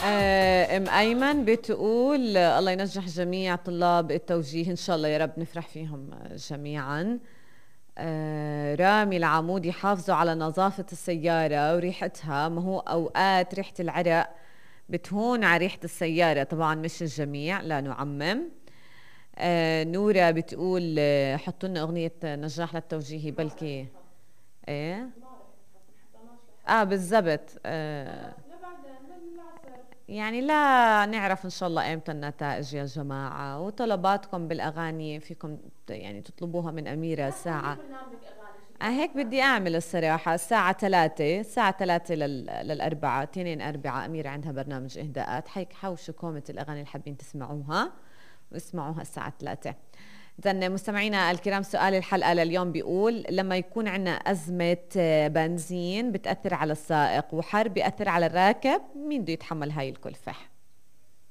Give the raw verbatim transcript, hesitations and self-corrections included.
آه، ام ايمن بتقول الله ينجح جميع طلاب التوجيه ان شاء الله يا رب نفرح فيهم جميعا. آه، رامي العمودي حافظوا على نظافة السيارة وريحتها، ما هو اوقات ريحة العرق بتهون على ريحة السيارة، طبعا مش الجميع لا نعمم. آه، نورة بتقول آه، حطوا لنا اغنية نجاح للتوجيهي بلكي. ايه اه بالضبط آه يعني لا نعرف إن شاء الله إمتى النتائج يا جماعة، وطلباتكم بالأغاني فيكم يعني تطلبوها من أميرة ساعة. آه هيك بدي أعمل الصراحة الساعة ثلاثة الساعة ثلاثة لل... للأربعة اثنين أربعة أميرة عندها برنامج إهداءات، حيك حوشوا كومة الأغاني اللي حابين تسمعوها واسمعوها الساعة ثلاثة. إذن مستمعينا الكرام، سؤال الحلقة لليوم بيقول لما يكون عنا أزمة بنزين بتأثر على السائق وحر بيأثر على الراكب، مين بده يتحمل هاي الكلفة؟